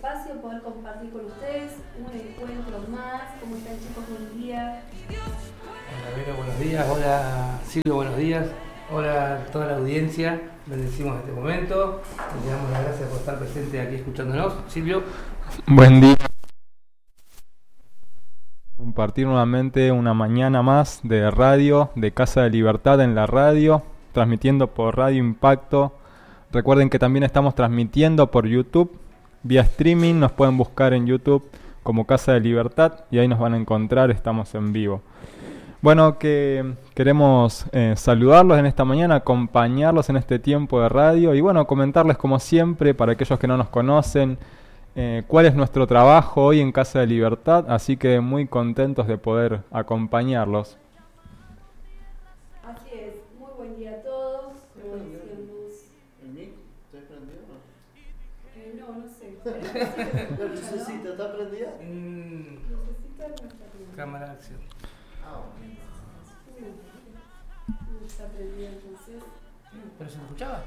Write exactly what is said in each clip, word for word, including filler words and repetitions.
espacio, poder compartir con ustedes un encuentro más. ¿Cómo están, chicos? Buen día. Hola Vero, buenos días. Hola Silvio, buenos días. Hola a toda la audiencia. Bendecimos este momento. Le damos las gracias por estar presente aquí escuchándonos. Silvio. Buen día. Compartir nuevamente una mañana más de radio, de Casa de Libertad en la radio, transmitiendo por Radio Impacto. Recuerden que también estamos transmitiendo por YouTube, vía streaming. Nos pueden buscar en YouTube como Casa de Libertad y ahí nos van a encontrar, estamos en vivo. Bueno, que queremos eh, saludarlos en esta mañana, acompañarlos en este tiempo de radio y bueno, comentarles como siempre, para aquellos que no nos conocen, eh, cuál es nuestro trabajo hoy en Casa de Libertad, así que muy contentos de poder acompañarlos. Así es, muy buen día a todos. Como decíamos... ¿El mic está prendido o no? Eh, no, no sé. ¿La lucecita está prendida? Mm, Lucecita no está prendida. cámara de acción. Ah, bueno. No está prendida entonces. ¿Pero se me escuchaba?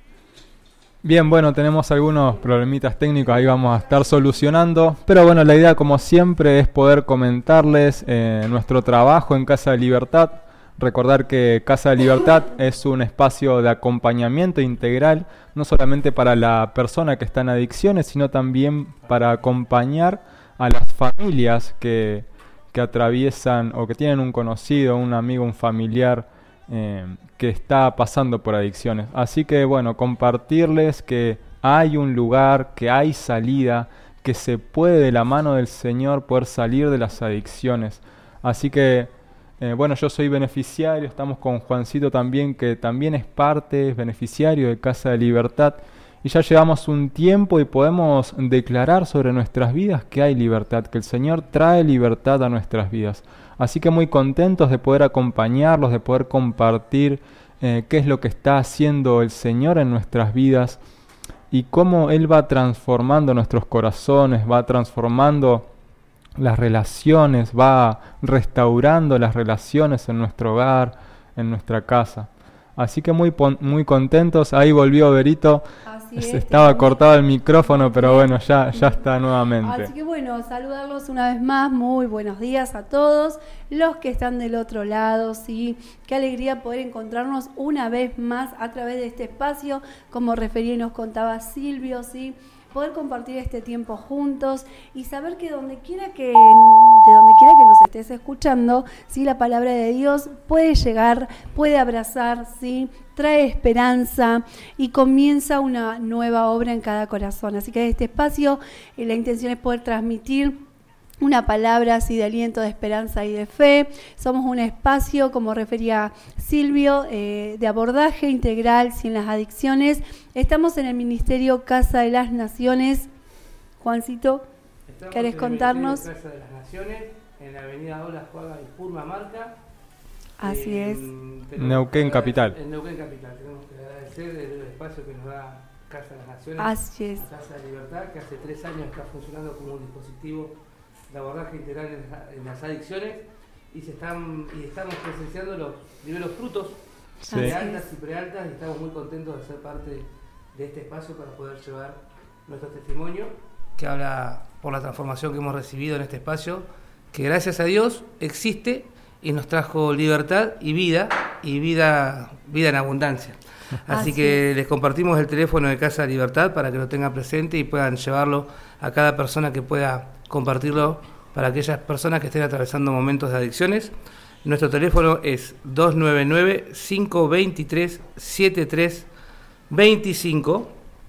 Bien, bueno, tenemos algunos problemitas técnicos, ahí vamos a estar solucionando, pero bueno, la idea como siempre es poder comentarles eh, nuestro trabajo en Casa de Libertad. Recordar que Casa de Libertad es un espacio de acompañamiento integral, no solamente para la persona que está en adicciones, sino también para acompañar a las familias que, que atraviesan o que tienen un conocido, un amigo, un familiar eh, que está pasando por adicciones. Así que bueno, compartirles que hay un lugar, que hay salida, que se puede de la mano del Señor poder salir de las adicciones. Así que Eh, bueno, yo soy beneficiario, estamos con Juancito también, que también es parte, es beneficiario de Casa de Libertad. Y ya llevamos un tiempo y podemos declarar sobre nuestras vidas que hay libertad, que el Señor trae libertad a nuestras vidas. Así que muy contentos de poder acompañarlos, de poder compartir eh, qué es lo que está haciendo el Señor en nuestras vidas y cómo Él va transformando nuestros corazones, va transformando las relaciones, va restaurando las relaciones en nuestro hogar, en nuestra casa. Así que muy muy contentos. Ahí volvió Verito. Así es, Estaba cortado el micrófono, pero bueno, ya, ya está nuevamente. Así que bueno, saludarlos una vez más. Muy buenos días a todos los que están del otro lado. Sí, qué alegría poder encontrarnos una vez más a través de este espacio, como refería y nos contaba Silvio, sí. Poder compartir este tiempo juntos y saber que donde quiera que, de donde quiera que nos estés escuchando, ¿sí? La palabra de Dios puede llegar, puede abrazar, ¿sí? Trae esperanza y comienza una nueva obra en cada corazón. Así que en este espacio eh, la intención es poder transmitir una palabra así de aliento, de esperanza y de fe. Somos un espacio, como refería Silvio, eh, de abordaje integral sin las adicciones. Estamos en el Ministerio Casa de las Naciones. Juancito, Estamos ¿querés en contarnos? El Casa de las Naciones, en la avenida Ola Juaga y Purmamarca. Así eh, es. Neuquén Capital. En Neuquén Capital. Tenemos que agradecer el espacio que nos da Casa de las Naciones. Así es. Casa de Libertad, que hace tres años está funcionando como un dispositivo de abordaje integral en, en las adicciones y se están y estamos presenciando los primeros frutos Sí. prealtas y prealtas y estamos muy contentos de ser parte de este espacio para poder llevar nuestro testimonio que habla por la transformación que hemos recibido en este espacio, que gracias a Dios existe y nos trajo libertad y vida y vida, vida en abundancia. Así, Así que les compartimos el teléfono de Casa de Libertad para que lo tengan presente y puedan llevarlo a cada persona que pueda compartirlo para aquellas personas que estén atravesando momentos de adicciones. Nuestro teléfono es dos nueve nueve, cinco dos tres, siete tres dos cinco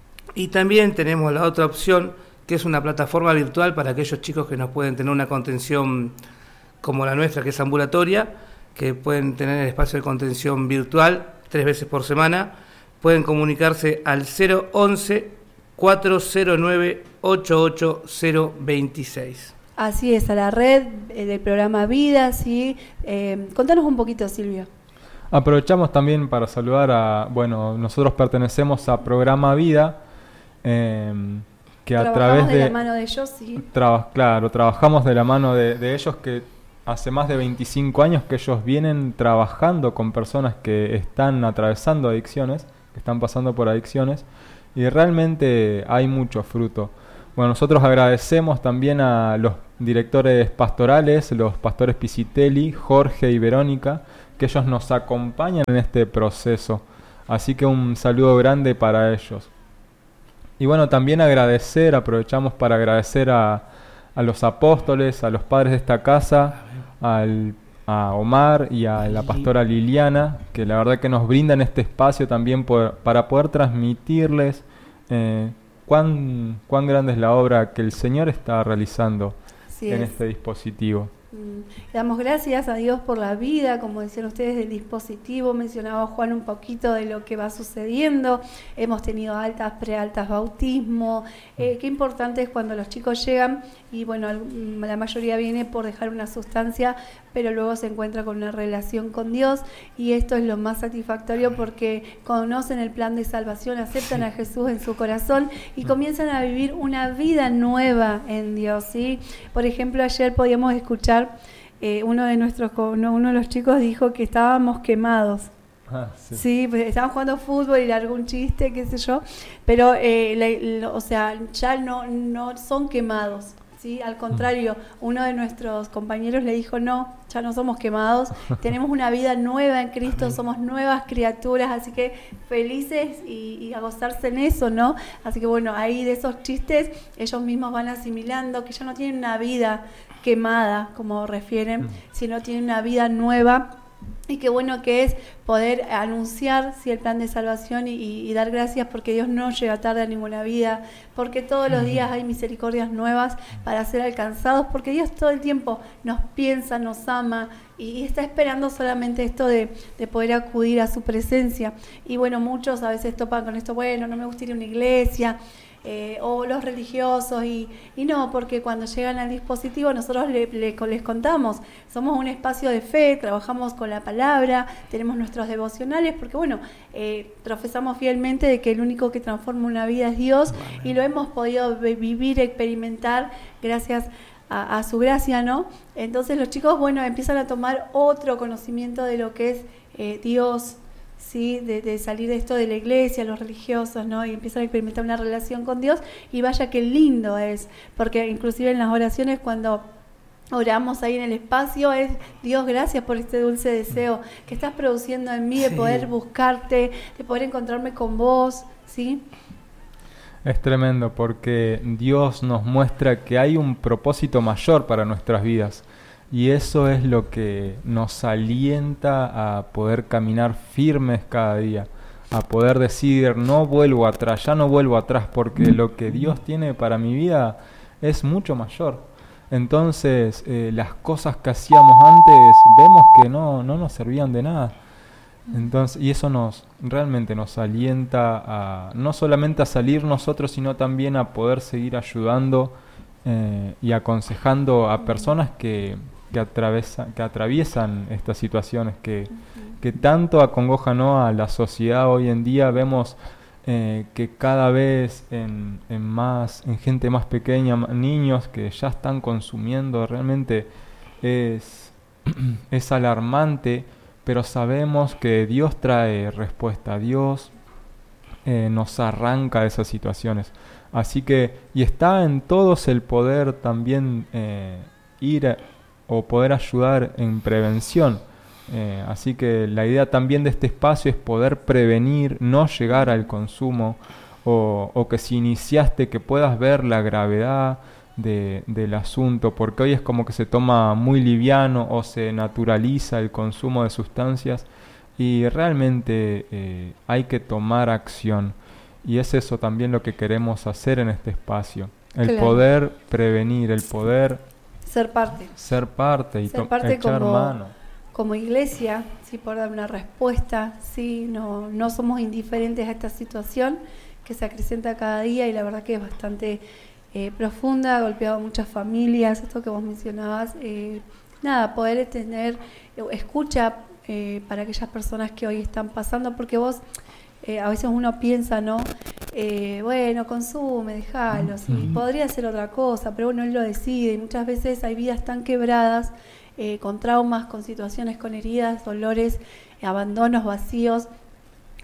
y también tenemos la otra opción que es una plataforma virtual para aquellos chicos que no pueden tener una contención como la nuestra, que es ambulatoria, que pueden tener el espacio de contención virtual tres veces por semana. Pueden comunicarse al cero once, cuatro cero nueve, ocho ocho cero veintiséis. Así es, a la red eh, del programa Vida, ¿sí? Eh, contanos un poquito, Silvio. Aprovechamos también para saludar a, bueno, nosotros pertenecemos a Programa Vida, eh, que a través de... de la mano de ellos, sí. Traba, claro, trabajamos de la mano de, de ellos, que hace más de veinticinco años que ellos vienen trabajando con personas que están atravesando adicciones, que están pasando por adicciones, y realmente hay mucho fruto. Bueno, nosotros agradecemos también a los directores pastorales, los pastores Pisitelli, Jorge y Verónica, que ellos nos acompañan en este proceso. Así que un saludo grande para ellos. Y bueno, también agradecer, aprovechamos para agradecer a, a los apóstoles, a los padres de esta casa, al, a Omar y a la pastora Liliana, que la verdad que nos brindan este espacio también por, para poder transmitirles eh, cuán, cuán grande es la obra que el Señor está realizando Así en es. este dispositivo. Mm, Damos gracias a Dios por la vida, como decían ustedes, del dispositivo. Mencionaba Juan un poquito de lo que va sucediendo. Hemos tenido altas, prealtas, bautismo. Eh, qué importante es cuando los chicos llegan y bueno, al- la mayoría viene por dejar una sustancia, pero luego se encuentra con una relación con Dios, y esto es lo más satisfactorio porque conocen el plan de salvación, aceptan a Jesús en su corazón y comienzan a vivir una vida nueva en Dios, ¿sí? Por ejemplo, ayer podíamos escuchar, eh, uno de nuestros co- no, uno de los chicos dijo que estábamos quemados. Ah, sí. Sí, pues estaban jugando fútbol y largó un chiste, qué sé yo, pero eh, la- la- o sea, ya no, no son quemados, ¿sí? Al contrario, uno de nuestros compañeros le dijo, no, ya no somos quemados, tenemos una vida nueva en Cristo, somos nuevas criaturas, así que felices y, y a gozarse en eso, ¿no? Así que bueno, ahí de esos chistes ellos mismos van asimilando que ya no tienen una vida quemada, como refieren, sino tienen una vida nueva. Y qué bueno que es poder anunciar sí, el plan de salvación y, y, y dar gracias porque Dios no llega tarde a ninguna vida, porque todos los días hay misericordias nuevas para ser alcanzados, porque Dios todo el tiempo nos piensa, nos ama y, y está esperando solamente esto de, de poder acudir a su presencia. Y bueno, muchos a veces topan con esto, bueno, no me gusta ir a una iglesia, Eh, o los religiosos y, y no, porque cuando llegan al dispositivo nosotros le, le- les contamos, somos un espacio de fe, trabajamos con la palabra, tenemos nuestros devocionales, porque bueno, eh, profesamos fielmente de que el único que transforma una vida es Dios y lo hemos podido ve- vivir, experimentar gracias a, a su gracia, ¿no? Entonces los chicos, bueno, empiezan a tomar otro conocimiento de lo que es eh, Dios, ¿sí? De, de salir de esto de la iglesia, los religiosos, ¿no? Y empiezan a experimentar una relación con Dios y vaya qué lindo es, porque inclusive en las oraciones cuando oramos ahí en el espacio es, Dios, gracias por este dulce deseo que estás produciendo en mí de Sí. poder buscarte, de poder encontrarme con vos, ¿sí? Es tremendo porque Dios nos muestra que hay un propósito mayor para nuestras vidas. Y eso es lo que nos alienta a poder caminar firmes cada día, a poder decir, no vuelvo atrás, ya no vuelvo atrás, porque lo que Dios tiene para mi vida es mucho mayor. Entonces, eh, las cosas que hacíamos antes, vemos que no, no nos servían de nada. Entonces, y eso nos realmente nos alienta a no solamente a salir nosotros, sino también a poder seguir ayudando eh, y aconsejando a personas que que, atravesa, que atraviesan estas situaciones que, que tanto acongojan, ¿no? A la sociedad hoy en día. Vemos eh, que cada vez en, en más en gente más pequeña, niños que ya están consumiendo, realmente es, es alarmante, pero sabemos que Dios trae respuesta. Dios eh, nos arranca de esas situaciones. Así que, y está en todos el poder también eh, ir a, o poder ayudar en prevención. Eh, así que la idea también de este espacio es poder prevenir, no llegar al consumo, o, o que si iniciaste que puedas ver la gravedad de, del asunto, porque hoy es como que se toma muy liviano o se naturaliza el consumo de sustancias y realmente eh, hay que tomar acción. Y es eso también lo que queremos hacer en este espacio, el Claro. poder prevenir, el poder Ser parte. ser parte y Ser to- parte echar como- mano. Como iglesia, sí, por dar una respuesta, sí, no, no somos indiferentes a esta situación que se acrecenta cada día y la verdad que es bastante eh, profunda, ha golpeado a muchas familias, esto que vos mencionabas, eh, nada, poder tener eh, escucha eh, para aquellas personas que hoy están pasando, porque vos eh, a veces uno piensa, ¿no? Eh, bueno, consume, déjalo, sí, Ujú. podría ser otra cosa, pero bueno, él lo decide y muchas veces hay vidas tan quebradas, eh, con traumas, con situaciones, con heridas, dolores, eh, abandonos, vacíos,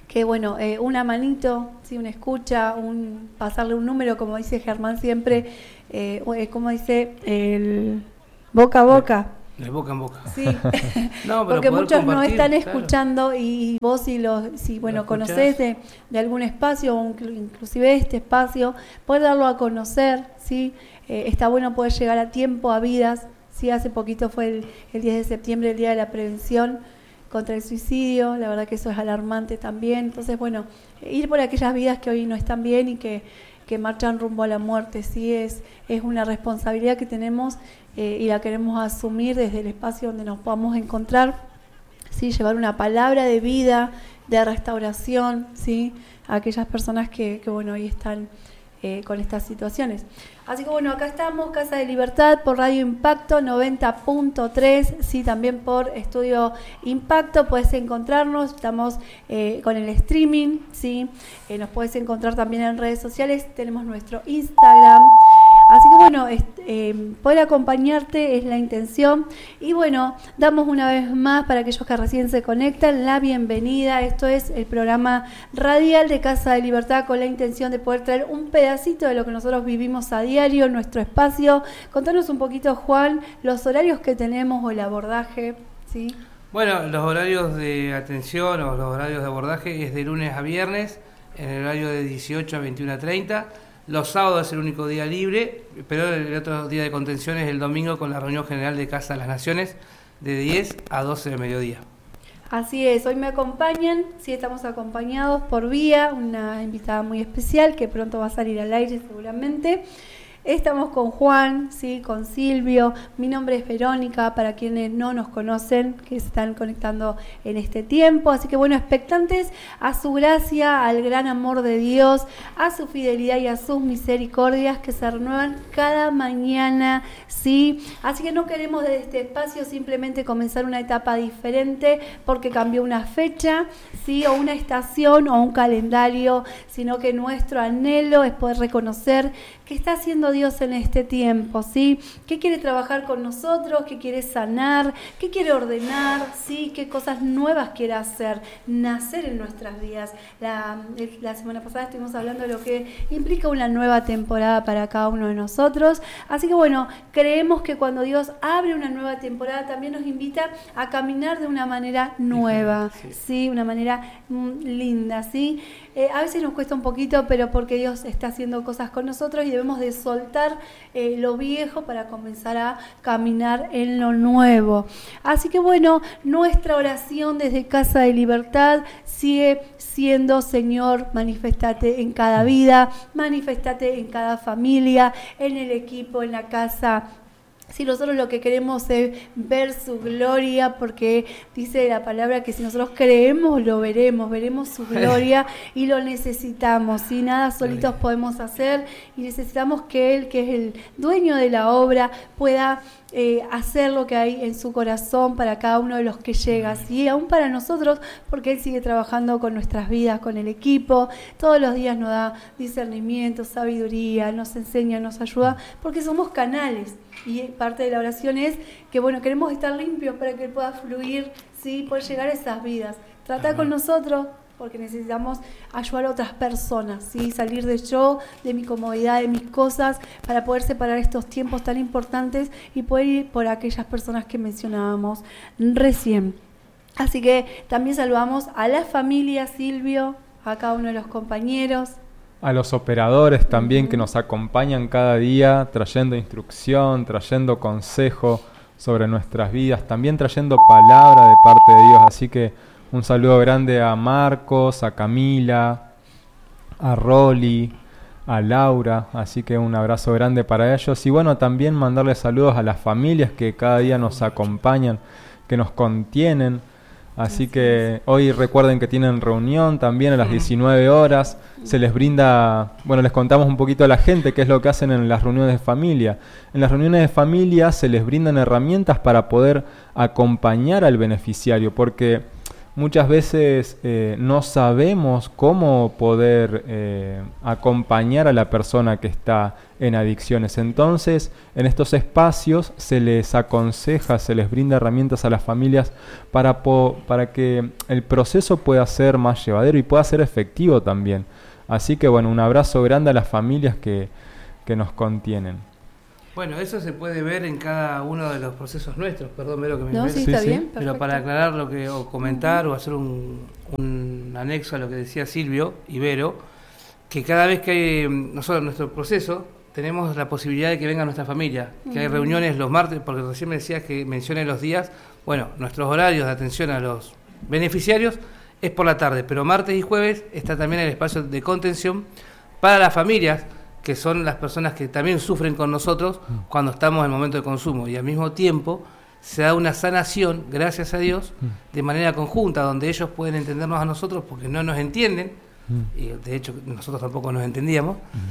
que bueno, eh, una manito, ¿sí? Una escucha, un pasarle un número, como dice Germán siempre, eh, como dice, el boca a boca. De boca en boca. Sí, no, pero porque muchos no están claro. escuchando y vos si, los, si bueno, ¿Lo conocés de, de algún espacio, o inclusive este espacio, poder darlo a conocer, ¿sí? Eh, está bueno poder llegar a tiempo, a vidas, ¿sí? Hace poquito fue el, el diez de septiembre, el Día de la Prevención contra el Suicidio, la verdad que eso es alarmante también, entonces bueno, ir por aquellas vidas que hoy no están bien y que, que marchan rumbo a la muerte, ¿sí? Es, es una responsabilidad que tenemos eh, y la queremos asumir desde el espacio donde nos podamos encontrar, ¿sí? Llevar una palabra de vida, de restauración, ¿sí? A aquellas personas que, que bueno, hoy están eh, con estas situaciones. Así que bueno, acá estamos, Casa de Libertad, por Radio Impacto noventa punto tres, sí, también por Estudio Impacto, puedes encontrarnos, estamos eh, con el streaming, sí, eh, nos puedes encontrar también en redes sociales, tenemos nuestro Instagram, así que bueno, este, eh, poder acompañarte es la intención, y bueno, damos una vez más para aquellos que recién se conectan, la bienvenida, esto es el programa radial de Casa de Libertad con la intención de poder traer un pedacito de lo que nosotros vivimos a día en nuestro espacio. Contanos un poquito, Juan, los horarios que tenemos o el abordaje, ¿sí? Bueno, los horarios de atención o los horarios de abordaje es de lunes a viernes, en el horario de dieciocho a veintiuno treinta. Los sábados es el único día libre, pero el otro día de contención es el domingo con la reunión general de Casa de las Naciones de diez a doce del mediodía. Así es, hoy me acompañan, sí, estamos acompañados por Vía, una invitada muy especial que pronto va a salir al aire seguramente. Estamos con Juan, sí, con Silvio, mi nombre es Verónica, para quienes no nos conocen, que se están conectando en este tiempo, así que bueno, expectantes a su gracia, al gran amor de Dios, a su fidelidad y a sus misericordias que se renuevan cada mañana, sí, así que no queremos desde este espacio simplemente comenzar una etapa diferente porque cambió una fecha, sí, o una estación o un calendario, sino que nuestro anhelo es poder reconocer que está haciendo Dios en este tiempo, ¿sí? ¿Qué quiere trabajar con nosotros? ¿Qué quiere sanar? ¿Qué quiere ordenar? ¿Sí? ¿Qué cosas nuevas quiere hacer? Nacer en nuestras vidas. La, la semana pasada estuvimos hablando de lo que implica una nueva temporada para cada uno de nosotros. Así que bueno, creemos que cuando Dios abre una nueva temporada también nos invita a caminar de una manera nueva, sí, ¿sí? Una manera mm, linda, ¿sí? Eh, a veces nos cuesta un poquito, pero porque Dios está haciendo cosas con nosotros y debemos de soltar eh, lo viejo para comenzar a caminar en lo nuevo. Así que bueno, nuestra oración desde Casa de Libertad sigue siendo: Señor, maniféstate en cada vida, maniféstate en cada familia, en el equipo, en la casa. Si nosotros lo que queremos es ver su gloria, porque dice la palabra que si nosotros creemos lo veremos, veremos su gloria y lo necesitamos, ¿sí? Nada solitos podemos hacer y necesitamos que Él, que es el dueño de la obra, pueda eh, hacer lo que hay en su corazón para cada uno de los que llega, ¿sí? Aún para nosotros, porque Él sigue trabajando con nuestras vidas, con el equipo, todos los días nos da discernimiento, sabiduría, nos enseña, nos ayuda, porque somos canales. Y parte de la oración es que, bueno, queremos estar limpios para que Él pueda fluir, ¿sí? Poder llegar a esas vidas. Trata con nosotros, porque necesitamos ayudar a otras personas, ¿sí? Salir de yo, de mi comodidad, de mis cosas, para poder separar estos tiempos tan importantes y poder ir por aquellas personas que mencionábamos recién. Así que también saludamos a la familia, Silvio, a cada uno de los compañeros. A los operadores también uh-huh. que nos acompañan cada día, trayendo instrucción, trayendo consejo sobre nuestras vidas, también trayendo palabra de parte de Dios. Así que un saludo grande a Marcos, a Camila, a Rolly, a Laura. Así que un abrazo grande para ellos. Y bueno, también mandarle saludos a las familias que cada día nos acompañan, que nos contienen. Así que hoy recuerden que tienen reunión también a las diecinueve horas. Se les brinda, bueno, les contamos un poquito a la gente qué es lo que hacen en las reuniones de familia. En las reuniones de familia se les brindan herramientas para poder acompañar al beneficiario, porque muchas veces eh, no sabemos cómo poder eh, acompañar a la persona que está en adicciones. Entonces, en estos espacios se les aconseja, se les brinda herramientas a las familias para, po- para que el proceso pueda ser más llevadero y pueda ser efectivo también. Así que bueno, un abrazo grande a las familias que, que nos contienen. Bueno, eso se puede ver en cada uno de los procesos nuestros, perdón, Vero, que me No, meto. sí, Sí, está sí. bien, Pero perfecto. para aclarar lo que, o comentar o hacer un, un anexo a lo que decía Silvio y Vero, que cada vez que hay mm, nosotros en nuestro proceso tenemos la posibilidad de que venga nuestra familia, que hay Ujú. reuniones los martes, porque recién me decías que mencioné los días, bueno, nuestros horarios de atención a los beneficiarios es por la tarde, pero martes y jueves está también el espacio de contención para las familias, que son las personas que también sufren con nosotros cuando estamos en el momento de consumo, y al mismo tiempo se da una sanación, gracias a Dios, de manera conjunta, donde ellos pueden entendernos a nosotros porque no nos entienden, y de hecho nosotros tampoco nos entendíamos,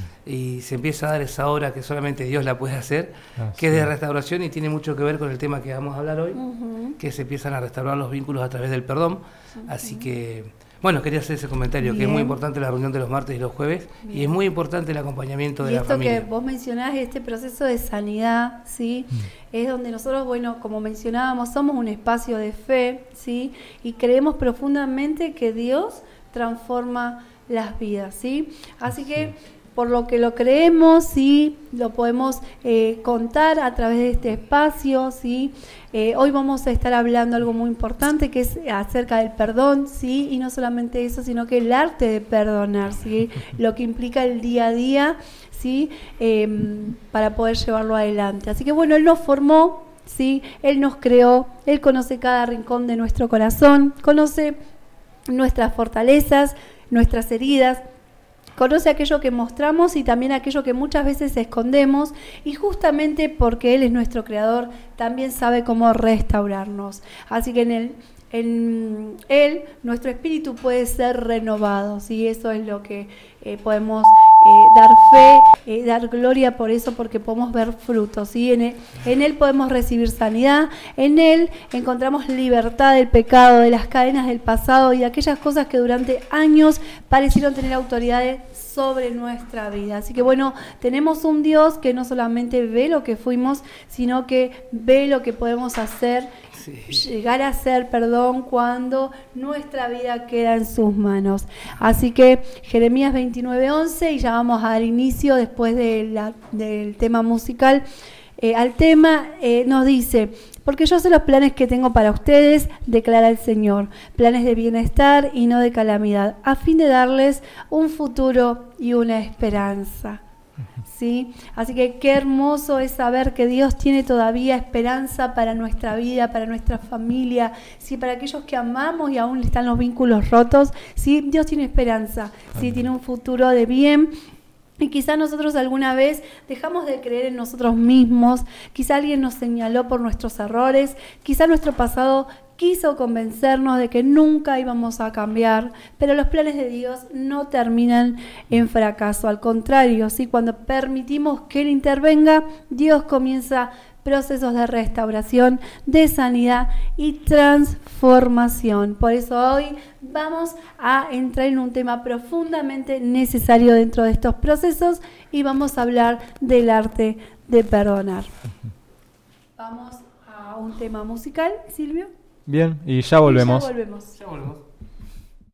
y se empieza a dar esa obra que solamente Dios la puede hacer, Así que es de es. restauración y tiene mucho que ver con el tema que vamos a hablar hoy, Ujú. que se empiezan a restaurar los vínculos a través del perdón. Así que, bueno, quería hacer ese comentario, que es muy Bien. importante la reunión de los martes y los jueves, y Bien. es muy importante el acompañamiento de Y la esto familia. que vos mencionás, este proceso de sanidad, ¿sí? Es donde nosotros, bueno, como mencionábamos, somos un espacio de fe, ¿sí? Y creemos profundamente que Dios transforma las vidas, ¿sí? Así que, por lo que lo creemos, ¿sí? Lo podemos eh, contar a través de este espacio, ¿sí? Eh, hoy vamos a estar hablando algo muy importante, que es acerca del perdón, ¿sí? Y no solamente eso, sino que el arte de perdonar, ¿sí? Lo que implica el día a día, ¿sí? Eh, para poder llevarlo adelante. Así que bueno, Él nos formó, ¿sí? Él nos creó, Él conoce cada rincón de nuestro corazón, conoce nuestras fortalezas, nuestras heridas, conoce aquello que mostramos y también aquello que muchas veces escondemos, y justamente porque Él es nuestro creador, también sabe cómo restaurarnos. Así que en Él, en Él nuestro espíritu puede ser renovado, ¿sí? Eso es lo que eh, podemos eh, dar fe, eh, dar gloria por eso, porque podemos ver frutos, ¿sí? En él, en Él podemos recibir sanidad, en Él encontramos libertad del pecado, de las cadenas del pasado y de aquellas cosas que durante años parecieron tener autoridades sobre nuestra vida. Así que bueno, tenemos un Dios que no solamente ve lo que fuimos, sino que ve lo que podemos hacer, Sí. llegar a ser, perdón, cuando nuestra vida queda en sus manos. Así que Jeremías veintinueve once, y ya vamos a dar inicio después de la, del tema musical, eh, al tema, eh, nos dice: porque yo sé los planes que tengo para ustedes, declara el Señor, planes de bienestar y no de calamidad, a fin de darles un futuro y una esperanza. ¿Sí? Así que qué hermoso es saber que Dios tiene todavía esperanza para nuestra vida, para nuestra familia, ¿sí? Para aquellos que amamos y aún están los vínculos rotos, ¿sí? Dios tiene esperanza, ¿sí? Tiene un futuro de bien. Y quizá nosotros alguna vez dejamos de creer en nosotros mismos, quizá alguien nos señaló por nuestros errores, quizá nuestro pasado quiso convencernos de que nunca íbamos a cambiar, pero los planes de Dios no terminan en fracaso. Al contrario, ¿sí? Cuando permitimos que Él intervenga, Dios comienza procesos de restauración, de sanidad y transformación. Por eso hoy vamos a entrar en un tema profundamente necesario dentro de estos procesos y vamos a hablar del arte de perdonar. Vamos a un tema musical, Silvio. Bien, y ya volvemos. Y ya volvemos. Ya volvemos.